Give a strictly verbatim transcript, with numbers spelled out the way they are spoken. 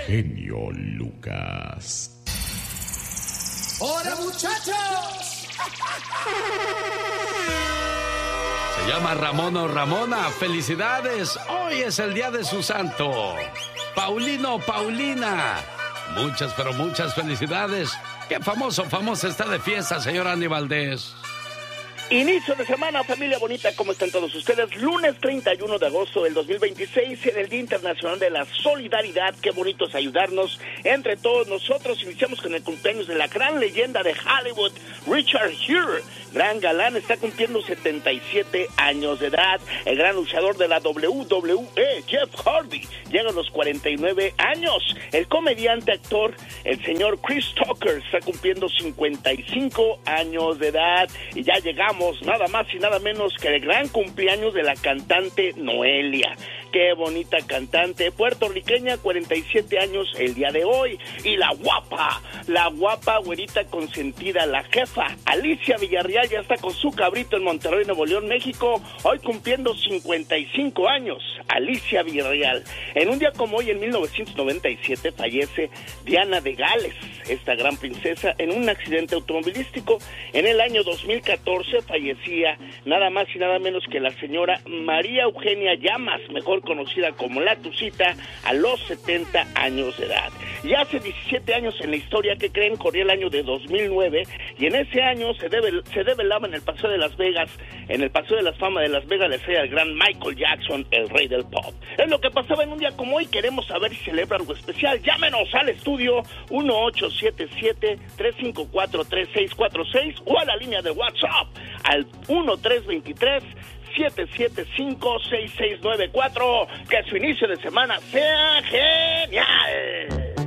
genio Lucas. ¡Hola, muchachos! Se llama Ramón o Ramona. ¡Felicidades! Hoy es el día de su santo. Paulino o Paulina. Muchas, pero muchas felicidades. ¡Qué famoso, famosa está de fiesta, señor Andy Valdés! Inicio de semana, familia bonita, ¿cómo están todos ustedes? Lunes treinta y uno de agosto del dos mil veintiséis, en el Día Internacional de la Solidaridad. Qué bonito es ayudarnos entre todos nosotros. Iniciamos con el cumpleaños de la gran leyenda de Hollywood, Richard Gere. Gran galán, está cumpliendo setenta y siete años de edad. El gran luchador de la doble u doble u E, Jeff Hardy, llega a los cuarenta y nueve años. El comediante, actor, el señor Chris Tucker, está cumpliendo cincuenta y cinco años de edad. Y ya llegamos nada más y nada menos que el gran cumpleaños de la cantante Noelia. Qué bonita cantante puertorriqueña, cuarenta y siete años el día de hoy. Y la guapa, la guapa güerita consentida, la jefa Alicia Villarreal, ya está con su cabrito en Monterrey, Nuevo León, México, hoy cumpliendo cincuenta y cinco años. Alicia Villarreal. En un día como hoy, en mil novecientos noventa y siete, fallece Diana de Gales, esta gran princesa, en un accidente automovilístico. En el año dos mil catorce fallecía nada más y nada menos que la señora María Eugenia Llamas, mejor conocida como La Tucita, a los setenta años de edad. Y hace diecisiete años en la historia, que creen, corría el año de dos mil nueve, y en ese año se, debe, se develaba en el Paseo de Las Vegas, en el Paseo de la Fama de Las Vegas, le sea el gran Michael Jackson, el rey del pop. Es lo que pasaba en un día como hoy. Queremos saber si celebra algo especial. Llámenos al estudio uno ocho siete siete, tres cinco cuatro, tres seis cuatro seis o a la línea de WhatsApp al uno tres dos tres, siete siete cinco, seis seis nueve cuatro. Que su inicio de semana sea genial.